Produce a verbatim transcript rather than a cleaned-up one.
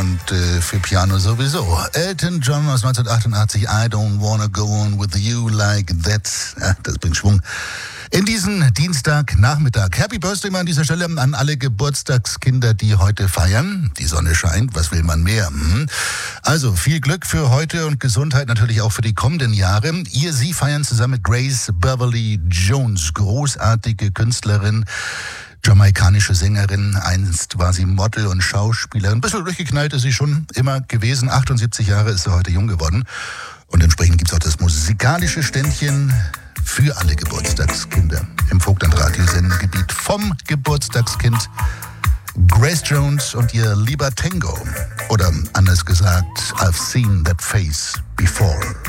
und äh, für Piano sowieso. Elton John aus neunzehnhundertachtundachtzig, I don't wanna go on with you like that. Ja, das bringt Schwung in diesen Dienstagnachmittag. Happy Birthday mal an dieser Stelle an alle Geburtstagskinder, die heute feiern. Die Sonne scheint, was will man mehr? Hm? Also viel Glück für heute und Gesundheit natürlich auch für die kommenden Jahre. Ihr, Sie feiern zusammen mit Grace Beverly Jones, großartige Künstlerin, jamaikanische Sängerin. Einst war sie Model und Schauspielerin. Ein bisschen durchgeknallt ist sie schon immer gewesen. achtundsiebzig Jahre ist sie heute jung geworden. Und entsprechend gibt es auch das musikalische Ständchen für alle Geburtstagskinder im Vogtland-Radiosendegebiet vom Geburtstagskind Grace Jones und ihr lieber Tango. Oder anders gesagt, I've seen that face before.